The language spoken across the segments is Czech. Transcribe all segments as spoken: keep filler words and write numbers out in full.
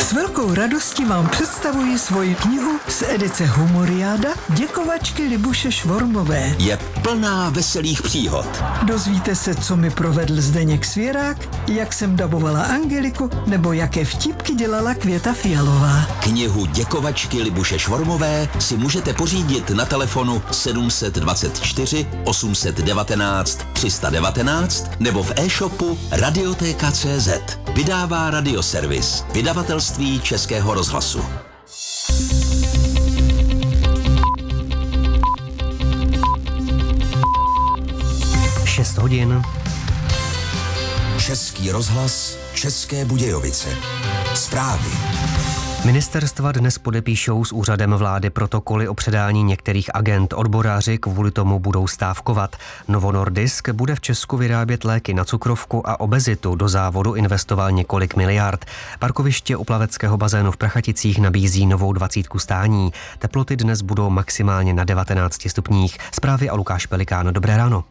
S velkou radostí vám představuji svoji knihu z edice Humoriáda Děkovačky Libuše Švormové. Je plná veselých příhod. Dozvíte se, co mi provedl Zdeněk Svěrák, jak jsem dabovala Angeliku, nebo jaké vtipky dělala Květa Fialová. Knihu Děkovačky Libuše Švormové si můžete pořídit na telefonu sedm dvacet čtyři osm devatenáct tři sta devatenáct nebo v e-shopu radioteka tečka cé zet. Vydává Radioservis, vydavatelství Českého rozhlasu. šest hodin. Český rozhlas, České Budějovice. Zprávy. Ministerstva dnes podepíšou s úřadem vlády protokoly o předání některých agend. Odboráři kvůli tomu budou stávkovat. Novo Nordisk bude v Česku vyrábět léky na cukrovku a obezitu. Do závodu investoval několik miliard. Parkoviště u plaveckého bazénu v Prachaticích nabízí novou dvacítku stání. Teploty dnes budou maximálně na devatenácti stupních. Zprávy a Lukáš Pelikán. Dobré ráno.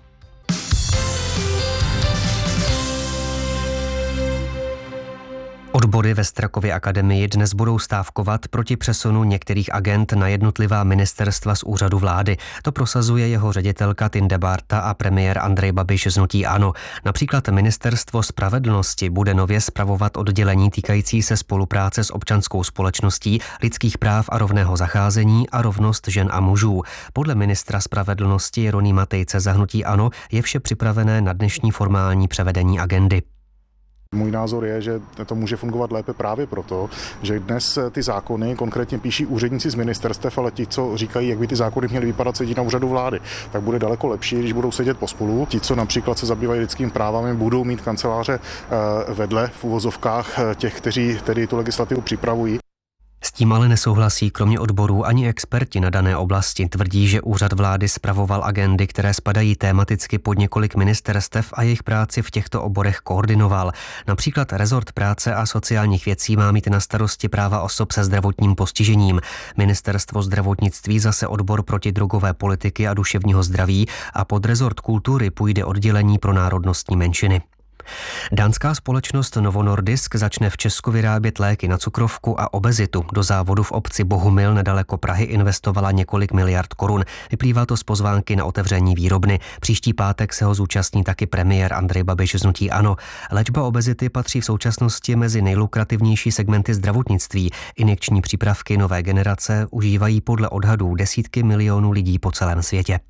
Odbory ve Strakově akademii dnes budou stávkovat proti přesunu některých agend na jednotlivá ministerstva z úřadu vlády. To prosazuje jeho ředitelka Tinde Bárta a premiér Andrej Babiš z hnutí ANO. Například Ministerstvo spravedlnosti bude nově spravovat oddělení týkající se spolupráce s občanskou společností, lidských práv a rovného zacházení a rovnost žen a mužů. Podle ministra spravedlnosti Jeronýma Tejce za hnutí ANO je vše připravené na dnešní formální převedení agendy. Můj názor je, že to může fungovat lépe právě proto, že dnes ty zákony konkrétně píší úředníci z ministerstev, ale ti, co říkají, jak by ty zákony měly vypadat, sedí na úřadu vlády, tak bude daleko lepší, když budou sedět pospolu. Ti, co například se zabývají lidskými právami, budou mít kanceláře vedle v uvozovkách těch, kteří tedy tu legislativu připravují. S tím ale nesouhlasí kromě odborů ani experti na dané oblasti. Tvrdí, že úřad vlády spravoval agendy, které spadají tematicky pod několik ministerstev a jejich práci v těchto oborech koordinoval. Například rezort práce a sociálních věcí má mít na starosti práva osob se zdravotním postižením. Ministerstvo zdravotnictví zase odbor protidrogové politiky a duševního zdraví a pod rezort kultury půjde oddělení pro národnostní menšiny. Dánská společnost Novo Nordisk začne v Česku vyrábět léky na cukrovku a obezitu. Do závodu v obci Bohumil nedaleko Prahy investovala několik miliard korun. Vyplývá to z pozvánky na otevření výrobny. Příští pátek se ho zúčastní taky premiér Andrej Babiš z hnutí ANO. Léčba obezity patří v současnosti mezi nejlukrativnější segmenty zdravotnictví. Injekční přípravky nové generace užívají podle odhadů desítky milionů lidí po celém světě.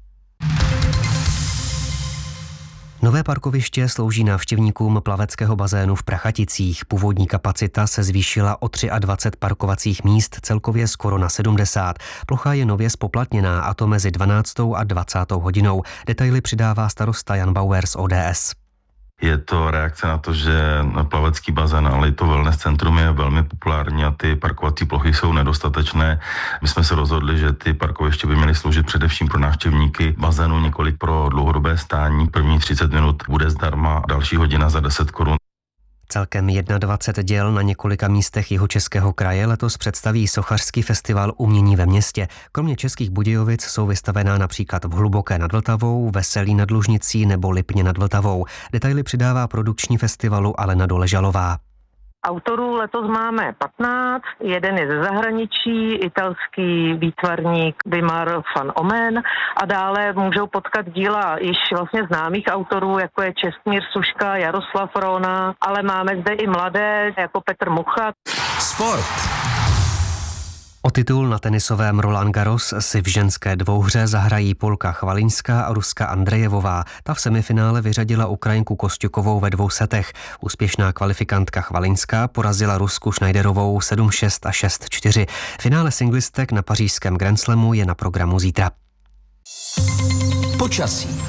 Nové parkoviště slouží návštěvníkům plaveckého bazénu v Prachaticích. Původní kapacita se zvýšila o dvacet tři parkovacích míst, celkově skoro na sedmdesát. Plocha je nově spoplatněná, a to mezi dvanáctou a dvacátou hodinou. Detaily přidává starosta Jan Bauer z O D S. Je to reakce na to, že plavecký bazén, ale i to wellness centrum je velmi populární a ty parkovací plochy jsou nedostatečné. My jsme se rozhodli, že ty parkoviště by měly sloužit především pro návštěvníky bazénu, několik pro dlouhodobé stání. První třicet minut bude zdarma, další hodina za deset korun. Celkem dvacet jedna děl na několika místech Jihočeského kraje letos představí sochařský festival umění ve městě. Kromě Českých Budějovic jsou vystavená například v Hluboké nad Vltavou, Veselí nad Lužnicí nebo Lipně nad Vltavou. Detaily přidává produkční festivalu Alena Doležalová. Autorů letos máme patnáct, jeden je ze zahraničí, italský výtvarník Dimar van Omen a dále můžou potkat díla již vlastně známých autorů, jako je Čestmír Suška, Jaroslav Rona, ale máme zde i mladé, jako Petr Mucha. Sport. O titul na tenisovém Roland Garros si v ženské dvouhře zahrají Polka Chvaliňská a Ruska Andrejevová. Ta v semifinále vyřadila Ukrajinku Kosťukovou ve dvou setech. Úspěšná kvalifikantka Chvaliňská porazila Rusku Schneiderovou sedm šest a šest čtyři. Finále singlistek na pařížském Grand Slamu je na programu zítra. Počasí.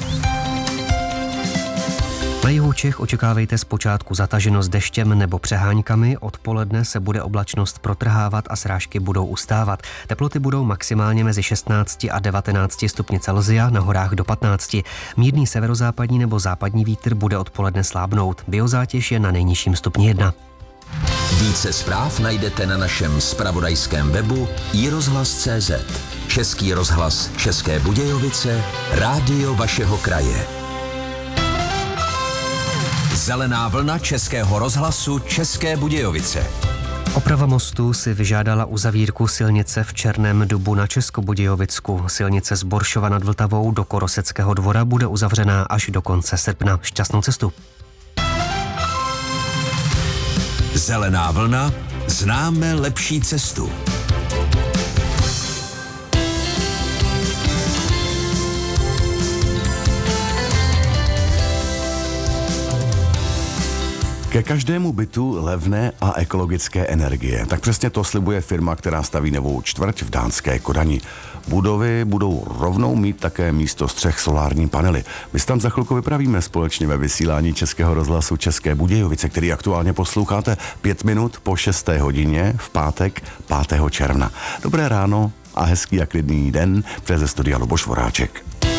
Na jihu Čech očekávejte zpočátku zataženost deštěm nebo přeháňkami, odpoledne se bude oblačnost protrhávat a srážky budou ustávat. Teploty budou maximálně mezi šestnácti a devatenácti stupni Celsia, na horách do patnácti. Mírný severozápadní nebo západní vítr bude odpoledne slábnout. Biozátěž je na nejnižším stupni jedna. Více zpráv najdete na našem zpravodajském webu i rozhlas tečka cé zet. Český rozhlas České Budějovice, rádio vašeho kraje. Zelená vlna Českého rozhlasu České Budějovice. Oprava mostu si vyžádala uzavírku silnice v Černém Dubu na Českobudějovicku. Silnice z Boršova nad Vltavou do Koroseckého Dvora bude uzavřená až do konce srpna. Šťastnou cestu. Zelená vlna, známe lepší cestu. Ke každému bytu levné a ekologické energie. Tak přesně to slibuje firma, která staví novou čtvrť v dánské Kodani. Budovy budou rovnou mít také místo střech solární panely. My se tam za chvilku vypravíme společně ve vysílání Českého rozhlasu České Budějovice, který aktuálně posloucháte pět minut po šesté hodině v pátek pátého června. Dobré ráno a hezký a klidný den přes studia Luboš Voráček.